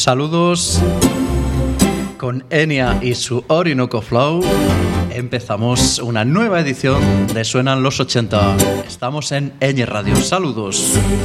Saludos. Con Enya y su Orinoco Flow empezamos una nueva edición de Suenan los 80. Estamos en Enya Radio. Saludos.